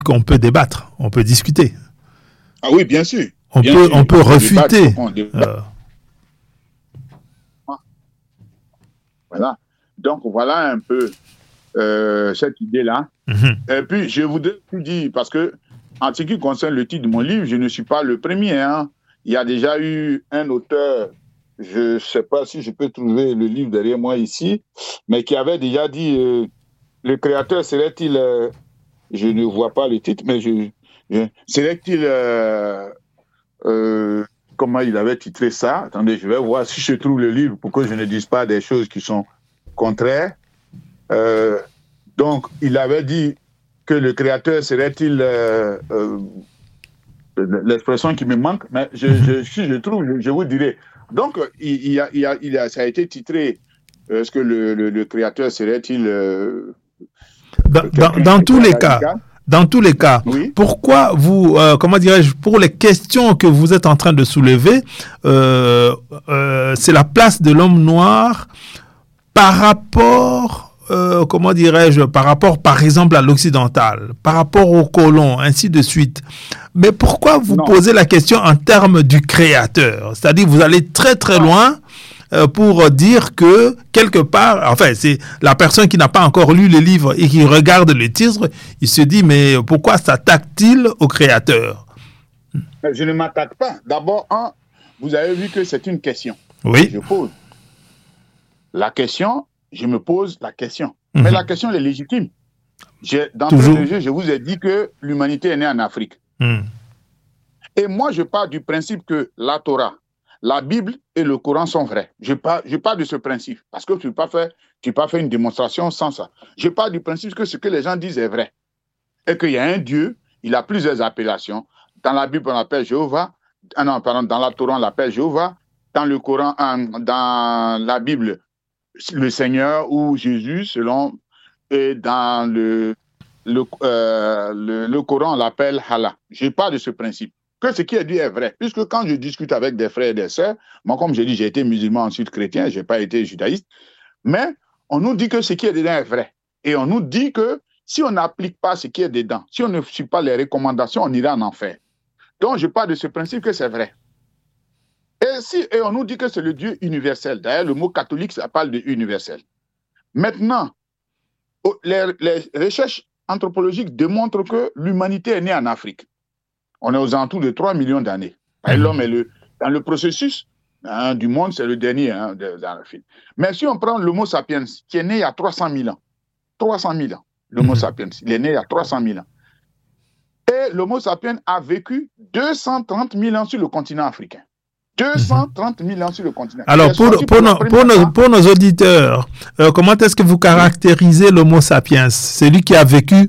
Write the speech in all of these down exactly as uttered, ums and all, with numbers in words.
qu'on peut débattre, on peut discuter. Ah oui, bien sûr. On bien peut, sûr. on peut On refuter. débat, on débat. Euh, Voilà. Donc, voilà un peu euh, cette idée-là. mm-hmm. Et puis, je voudrais vous dire, parce que, en ce qui concerne le titre de mon livre, je ne suis pas le premier. Hein. Il y a déjà eu un auteur, je ne sais pas si je peux trouver le livre derrière moi ici, mais qui avait déjà dit euh, le créateur serait-il, euh, je ne vois pas le titre, mais je, je serait-il, euh, euh, comment il avait titré ça? Attendez, je vais voir si je trouve le livre pour que je ne dise pas des choses qui sont contraires. Euh, donc, il avait dit que le créateur serait-il, euh, euh, l'expression qui me manque, mais je, je, si je trouve, je, je vous dirai. Donc, il, il, a, il, a, il a, ça a été titré, est-ce que le, le, le créateur serait-il... Euh, dans, dans, dans tous les cas, dans tous les cas, oui. Pourquoi vous, euh, comment dirais-je, pour les questions que vous êtes en train de soulever, euh, euh, c'est la place de l'homme noir par rapport... Euh, comment dirais-je, par rapport, par exemple, à l'occidental, par rapport aux colons, ainsi de suite. Mais pourquoi vous non. posez la question en termes du créateur? C'est-à-dire, vous allez très, très loin euh, pour dire que, quelque part, enfin, c'est la personne qui n'a pas encore lu le livre et qui regarde le titre, il se dit, mais pourquoi s'attaque-t-il au créateur? Je ne m'attaque pas. D'abord, un, vous avez vu que c'est une question. Oui. Je pose. La question... Je me pose la question. Mm-hmm. Mais la question est légitime. J'ai, dans Toujours. le jeu, je vous ai dit que l'humanité est née en Afrique. Mm. Et moi, je pars du principe que la Torah, la Bible et le Coran sont vrais. Je pars, je pars de ce principe. Parce que tu ne peux pas faire, tu peux pas faire une démonstration sans ça. Je pars du principe que ce que les gens disent est vrai. Et qu'il y a un Dieu, il a plusieurs appellations. Dans la Bible, on l'appelle Jéhovah. Ah non, pardon, dans la Torah, on l'appelle Jéhovah. Dans le Coran, dans la Bible, le Seigneur ou Jésus, selon, et dans le, le, euh, le, le Coran, on l'appelle Allah. Je pars de ce principe, que ce qui est dit est vrai. Puisque quand je discute avec des frères et des sœurs, moi, comme je dis, j'ai été musulman, ensuite chrétien, je n'ai pas été judaïste, mais on nous dit que ce qui est dedans est vrai. Et on nous dit que si on n'applique pas ce qui est dedans, si on ne suit pas les recommandations, on ira en enfer. Donc, je pars de ce principe que c'est vrai. Et, si, et on nous dit que c'est le Dieu universel. D'ailleurs, le mot catholique, ça parle de universel. Maintenant, les, les recherches anthropologiques démontrent que l'humanité est née en Afrique. On est aux alentours de trois millions d'années. Et l'homme est le, dans le processus hein, du monde, c'est le dernier hein, de, dans le film. Mais si on prend l'Homo sapiens, qui est né il y a trois cent mille ans, trois cent mille ans, l'Homo sapiens, il est né il y a trois cent mille ans. Et l'Homo sapiens a vécu deux cent trente mille ans sur le continent africain. deux cent trente mille ans sur le continent. Alors, pour, pour, pour, nos, pour, nos, pour nos auditeurs, euh, comment est-ce que vous caractérisez l'Homo sapiens? C'est lui qui a vécu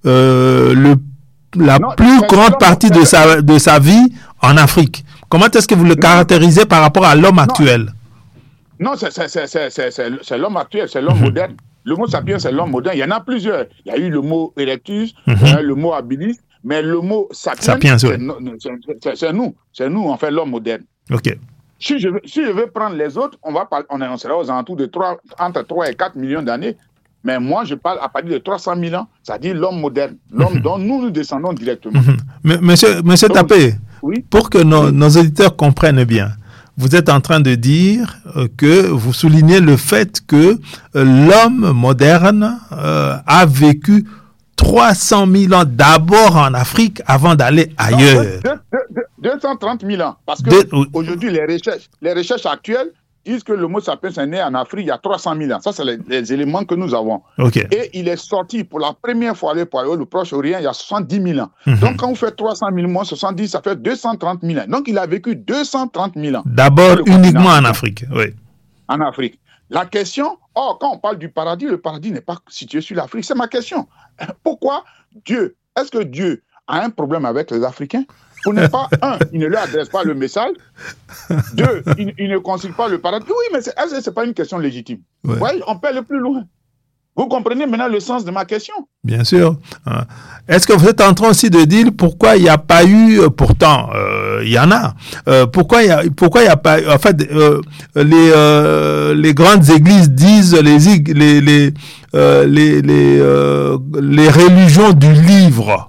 euh, le, la non, plus grande partie de sa, de sa vie en Afrique. Comment est-ce que vous le caractérisez par rapport à l'homme actuel? Non, c'est, c'est, c'est, c'est, c'est, c'est, c'est l'homme actuel, c'est l'homme mm-hmm. moderne. L'Homo sapiens, c'est l'homme moderne. Il y en a plusieurs. Il y a eu le mot erectus, mm-hmm. hein, le mot habilis, mais le mot sapiens, sapiens c'est, oui. c'est, c'est, c'est nous. C'est nous, en fait, l'homme moderne. OK. Si je, veux, si je veux prendre les autres, on, va parler, on, on sera aux alentours de trois, entre trois et quatre millions d'années. Mais moi, je parle à partir de trois cent mille ans, c'est-à-dire l'homme moderne, l'homme mm-hmm. dont nous nous descendons directement. Mm-hmm. Mais, monsieur monsieur Donc, Tapé, oui? pour que nos, nos auditeurs comprennent bien, vous êtes en train de dire euh, que vous soulignez le fait que euh, l'homme moderne euh, a vécu trois cent mille ans d'abord en Afrique avant d'aller ailleurs. Non, deux cent trente mille ans. Parce qu'aujourd'hui, les recherches, les recherches actuelles disent que l'Homo sapiens est né en Afrique il y a trois cent mille ans. Ça, c'est les, les éléments que nous avons. Okay. Et il est sorti pour la première fois pour aller au Proche-Orient il y a soixante-dix mille ans. Mm-hmm. Donc, quand on fait trois cent mille moins soixante-dix, ça fait deux cent trente mille ans. Donc, il a vécu deux cent trente mille ans. D'abord uniquement en Afrique. Oui. En Afrique. La question, oh, quand on parle du paradis, le paradis n'est pas situé sur l'Afrique. C'est ma question. Pourquoi Dieu, est-ce que Dieu a un problème avec les Africains? Pour ne pas, un, il ne leur adresse pas le message. Deux, il, il ne consulte pas le paradis. Oui, mais c'est, est-ce que ce n'est pas une question légitime? Ouais. Ouais, on peut aller plus loin. Vous comprenez maintenant le sens de ma question? Bien sûr. Est-ce que vous êtes en train aussi de dire pourquoi il n'y a pas eu, pourtant, euh, il y en a, euh, pourquoi il n'y a, pourquoi il y a pas eu, en fait, euh, les, euh, les grandes églises disent, les, les, les, euh, les, les, euh, les religions du livre,